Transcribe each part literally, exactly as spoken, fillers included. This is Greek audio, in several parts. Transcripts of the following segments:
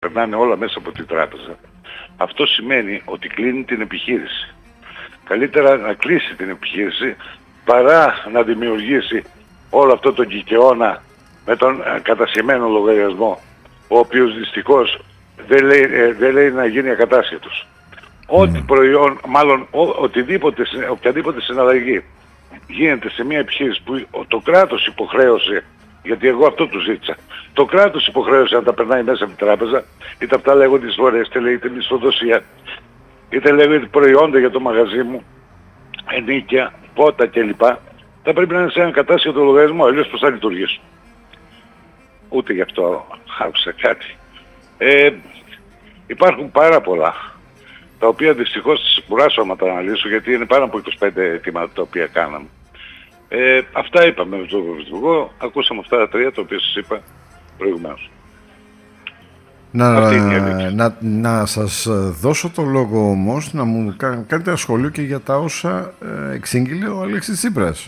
περνάνε όλα μέσα από την τράπεζα, αυτό σημαίνει ότι κλείνει την επιχείρηση. Καλύτερα να κλείσει την επιχείρηση παρά να δημιουργήσει όλο αυτό το κικαιώνα με τον κατασχεμένο λογαριασμό, ο οποίος δυστυχώς δεν λέει, ε, δεν λέει να γίνει ακατάσχετος. Ό,τι προϊόν, μάλλον ο, οτιδήποτε, οποιαδήποτε συναλλαγή γίνεται σε μια επιχείρηση που το κράτος υποχρέωσε, γιατί εγώ αυτό του ζήτησα, το κράτος υποχρέωσε να τα περνάει μέσα από την τράπεζα, είτε αυτά λέγονται εισφορές, είτε λέγεται μισθοδοσία, είτε λέγεται προϊόντα για το μαγαζί μου, ενίκια, πότα κλπ. Θα πρέπει να είναι σε έναν κατάσχετο λογαριασμό, αλλιώς πώς θα λειτουργήσουν. Ούτε γι' αυτό άκουσα κάτι. Ε, υπάρχουν πάρα πολλά, τα οποία δυστυχώς κουράσω να τα αναλύσω, γιατί είναι πάνω από είκοσι πέντε αιτήματα τα οποία κάναμε. Ε, αυτά είπαμε με τον Πρωθυπουργό, ακούσαμε αυτά τα τρία τα οποία σας είπα προηγουμένως. Να, να, να σας δώσω το λόγο όμως να μου κάνετε ένα σχόλιο και για τα όσα ε, εξήγηλε ο Αλέξης Τσίπρας.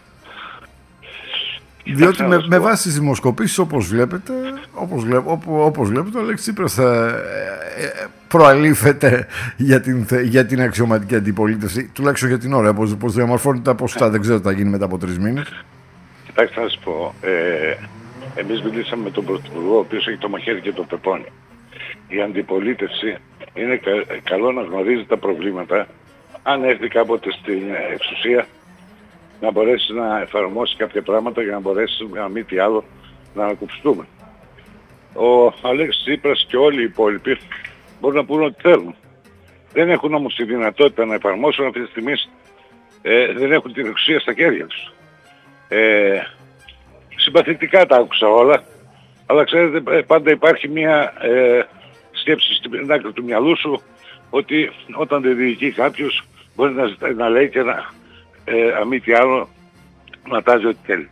Διότι με, με βάση τις δημοσκοπήσεις, όπως βλέπετε, όπως, βλέπ, όπω, όπως βλέπετε, ο Αλέξης Τσίπρας θα ε, ε, προαλήφεται για την, για την αξιωματική αντιπολίτευση, τουλάχιστον για την ώρα. Πώς, πώς διαμορφώνει τα ποσοστά, δεν ξέρω τι θα γίνει μετά από τρεις μήνες. Κοιτάξτε να σας πω, ε, εμείς μιλήσαμε με τον Πρωθυπουργό, ο οποίος έχει το μαχαίρι και το πεπόνι. Η αντιπολίτευση είναι κα, καλό να γνωρίζει τα προβλήματα, αν έρθει κάποτε στην εξουσία, να μπορέσει να εφαρμόσει κάποια πράγματα για να μπορέσει, να μην τι άλλο, να ανακουφιστούμε. Ο Αλέξης Τσίπρας και όλοι οι υπόλοιποι μπορούν να πούν ό,τι θέλουν. Δεν έχουν όμως τη δυνατότητα να εφαρμόσουν αυτή τη στιγμή, ε, δεν έχουν την εξουσία στα χέρια τους. Ε, συμπαθητικά τα άκουσα όλα, αλλά ξέρετε πάντα υπάρχει μια ε, σκέψη στην άκρη του μυαλού σου ότι όταν δεν διοικεί κάποιος μπορεί να, να λέει και να Ε, αν μη τι άλλο, να τάζει ό,τι θέλει.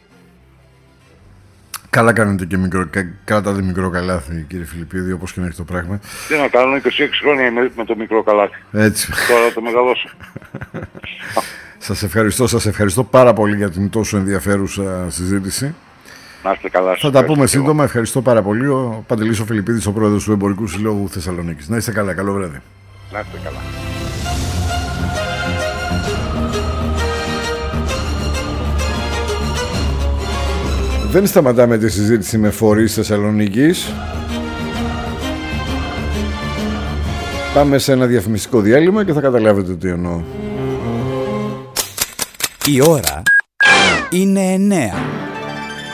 Καλά κάνετε και μικρό, κρατάτε μικρό καλάθι, κύριε Φιλιππίδη, όπως και να έχει το πράγμα. Τι να κάνω, είκοσι έξι χρόνια με, με το μικρό καλάθι. Έτσι. Τώρα το μεγαλώσω. Σας ευχαριστώ, σας ευχαριστώ πάρα πολύ για την τόσο ενδιαφέρουσα συζήτηση. Να είστε καλά. Θα τα πούμε σύντομα. Εγώ. Ευχαριστώ πάρα πολύ. Ο Παντελής ο Φιλιππίδης, ο πρόεδρος του Εμπορικού Συλλόγου Θεσσαλονίκης. Να είστε καλά, καλό βράδυ. Να είστε καλά. Δεν σταματάμε τη συζήτηση με φορείς Θεσσαλονίκης. Πάμε σε ένα διαφημιστικό διάλειμμα και θα καταλάβετε τι εννοώ. Η ώρα είναι εννέα.